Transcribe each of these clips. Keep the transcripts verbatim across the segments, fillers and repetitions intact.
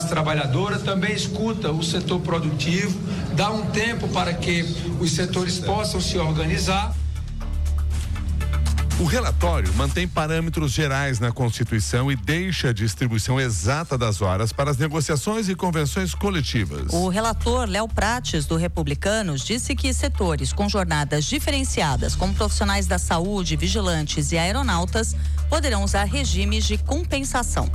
trabalhadora, também escuta o setor produtivo, dá um tempo para que os setores possam se organizar. O relatório mantém parâmetros gerais na Constituição e deixa a distribuição exata das horas para as negociações e convenções coletivas. O relator Léo Prates, do Republicanos, disse que setores com jornadas diferenciadas, como profissionais da saúde, vigilantes e aeronautas, poderão usar regimes de compensação.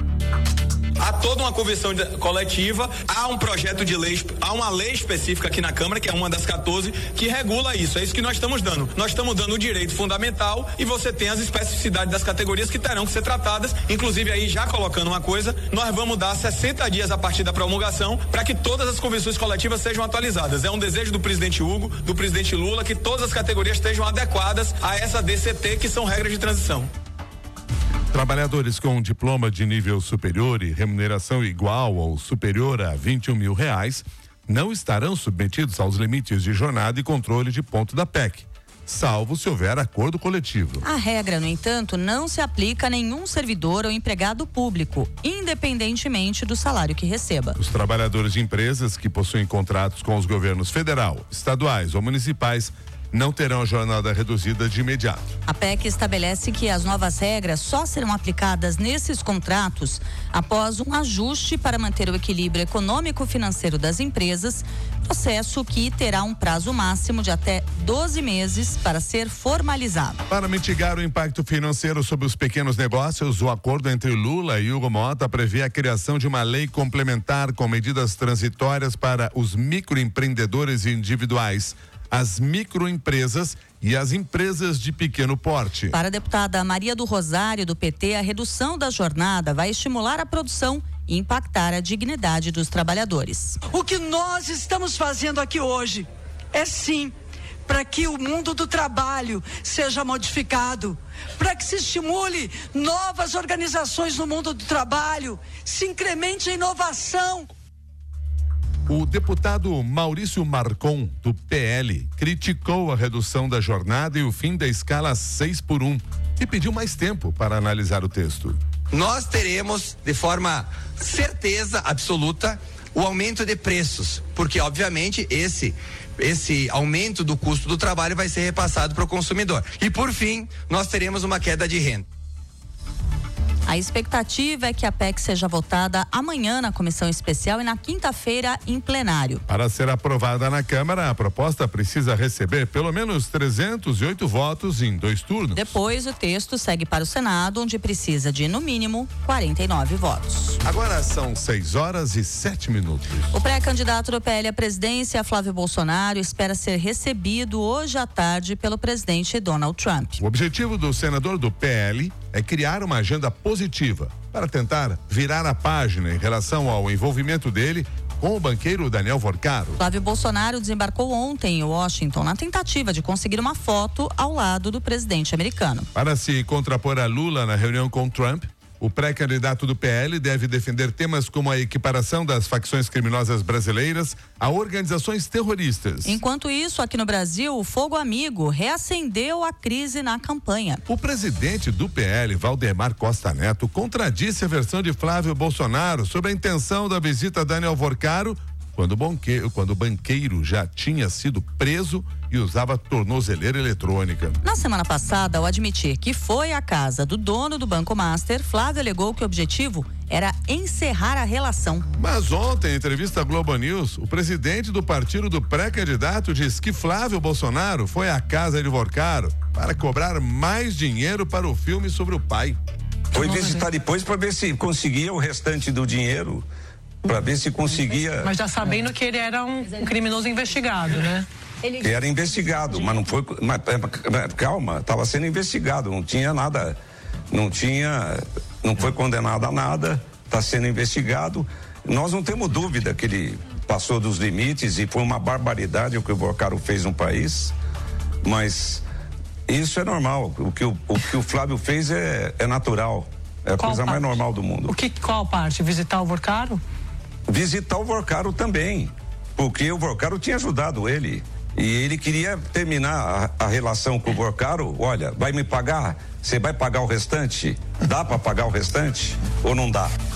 Há toda uma convenção coletiva, há um projeto de lei, há uma lei específica aqui na Câmara, que é uma das quatorze, que regula isso. É isso que nós estamos dando. Nós estamos dando o direito fundamental e você tem as especificidades das categorias que terão que ser tratadas. Inclusive, aí já colocando uma coisa, nós vamos dar sessenta dias a partir da promulgação para que todas as convenções coletivas sejam atualizadas. É um desejo do presidente Hugo, do presidente Lula, que todas as categorias estejam adequadas a essa D C T, que são regras de transição. Trabalhadores com diploma de nível superior e remuneração igual ou superior a vinte e um mil reais não estarão submetidos aos limites de jornada e controle de ponto da P E C, salvo se houver acordo coletivo. A regra, no entanto, não se aplica a nenhum servidor ou empregado público, independentemente do salário que receba. Os trabalhadores de empresas que possuem contratos com os governos federal, estaduais ou municipais não terão a jornada reduzida de imediato. A P E C estabelece que as novas regras só serão aplicadas nesses contratos após um ajuste para manter o equilíbrio econômico-financeiro das empresas, processo que terá um prazo máximo de até doze meses para ser formalizado. Para mitigar o impacto financeiro sobre os pequenos negócios, o acordo entre Lula e Hugo Mota prevê a criação de uma lei complementar com medidas transitórias para os microempreendedores individuais, as microempresas e as empresas de pequeno porte. Para a deputada Maria do Rosário, do P T, a redução da jornada vai estimular a produção e impactar a dignidade dos trabalhadores. O que nós estamos fazendo aqui hoje é sim para que o mundo do trabalho seja modificado, para que se estimule novas organizações no mundo do trabalho, se incremente a inovação. O deputado Maurício Marcon, do P L, criticou a redução da jornada e o fim da escala seis por um e pediu mais tempo para analisar o texto. Nós teremos, de forma certeza absoluta, o aumento de preços, porque obviamente esse esse aumento do custo do trabalho vai ser repassado para o consumidor. E por fim, nós teremos uma queda de renda. A expectativa é que a P E C seja votada amanhã na comissão especial e na quinta-feira em plenário. Para ser aprovada na Câmara, a proposta precisa receber pelo menos trezentos e oito votos em dois turnos. Depois, o texto segue para o Senado, onde precisa de, no mínimo, quarenta e nove votos. Agora são seis horas e sete minutos. O pré-candidato do P L à presidência, Flávio Bolsonaro, espera ser recebido hoje à tarde pelo presidente Donald Trump. O objetivo do senador do P L é criar uma agenda positiva para tentar virar a página em relação ao envolvimento dele com o banqueiro Daniel Vorcaro. Flávio Bolsonaro desembarcou ontem em Washington na tentativa de conseguir uma foto ao lado do presidente americano. Para se contrapor a Lula na reunião com Trump, o pré-candidato do P L deve defender temas como a equiparação das facções criminosas brasileiras a organizações terroristas. Enquanto isso, aqui no Brasil, o Fogo Amigo reacendeu a crise na campanha. O presidente do P L, Valdemar Costa Neto, contradisse a versão de Flávio Bolsonaro sobre a intenção da visita a Daniel Vorcaro quando o banqueiro, quando o banqueiro já tinha sido preso e usava tornozeleira eletrônica. Na semana passada, ao admitir que foi à casa do dono do Banco Master, Flávio alegou que o objetivo era encerrar a relação. Mas ontem, em entrevista à Globo News, o presidente do partido do pré-candidato disse que Flávio Bolsonaro foi à casa de Vorcaro para cobrar mais dinheiro para o filme sobre o pai. Foi visitar depois para ver se conseguia o restante do dinheiro, para ver se conseguia. Mas já sabendo que ele era um, um criminoso investigado, né? Ele era investigado, mas não foi. Mas, calma, estava sendo investigado, não tinha nada, não tinha, não foi condenado a nada, está sendo investigado. Nós não temos dúvida que ele passou dos limites e foi uma barbaridade o que o Vorcaro fez no país, mas isso é normal. O que o, o, que o Flávio fez é, é natural, é a qual coisa parte? mais normal do mundo. O que, qual parte? Visitar o Vorcaro? Visitar o Vorcaro também, porque o Vorcaro tinha ajudado ele e ele queria terminar a, a relação com o Vorcaro. Olha, vai me pagar? Você vai pagar o restante? Dá para pagar o restante ou não dá?